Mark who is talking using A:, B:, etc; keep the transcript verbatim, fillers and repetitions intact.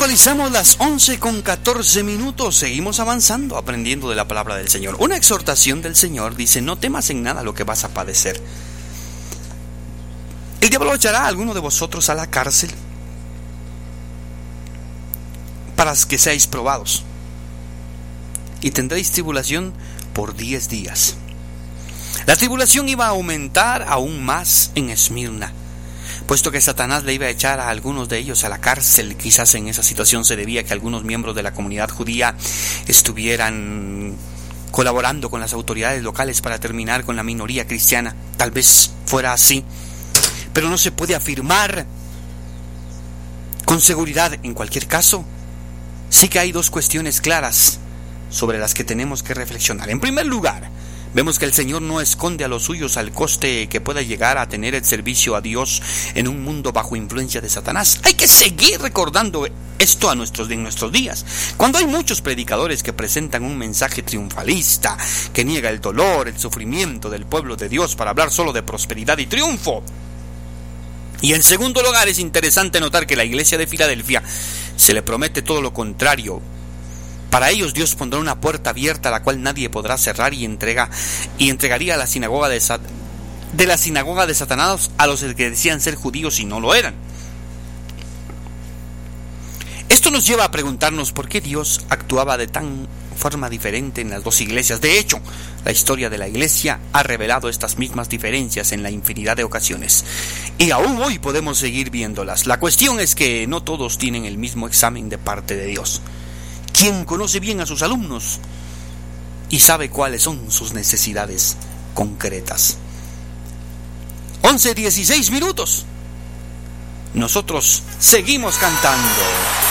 A: Actualizamos las once con catorce minutos. Seguimos avanzando, aprendiendo de la palabra del Señor. Una exhortación del Señor dice: no temas en nada lo que vas a padecer. El diablo echará a alguno de vosotros a la cárcel para que seáis probados, y tendréis tribulación por diez días. La tribulación iba a aumentar aún más en Esmirna, puesto que Satanás le iba a echar a algunos de ellos a la cárcel. Quizás en esa situación se debía que algunos miembros de la comunidad judía estuvieran colaborando con las autoridades locales para terminar con la minoría cristiana. Tal vez fuera así, pero no se puede afirmar con seguridad. En cualquier caso, sí que hay dos cuestiones claras sobre las que tenemos que reflexionar. En primer lugar, vemos que el Señor no esconde a los suyos al coste que pueda llegar a tener el servicio a Dios en un mundo bajo influencia de Satanás. Hay que seguir recordando esto a nuestros, en nuestros días, cuando hay muchos predicadores que presentan un mensaje triunfalista, que niega el dolor, el sufrimiento del pueblo de Dios para hablar solo de prosperidad y triunfo. Y en segundo lugar, es interesante notar que la iglesia de Filadelfia se le promete todo lo contrario. Para ellos Dios pondrá una puerta abierta a la cual nadie podrá cerrar, y entrega y entregaría a la sinagoga de, Sat, de la sinagoga de Satanás a los que decían ser judíos y no lo eran. Esto nos lleva a preguntarnos por qué Dios actuaba de tan forma diferente en las dos iglesias. De hecho, la historia de la iglesia ha revelado estas mismas diferencias en la infinidad de ocasiones, y aún hoy podemos seguir viéndolas. La cuestión es que no todos tienen el mismo examen de parte de Dios, quien conoce bien a sus alumnos y sabe cuáles son sus necesidades concretas. once dieciséis minutos. Nosotros seguimos cantando.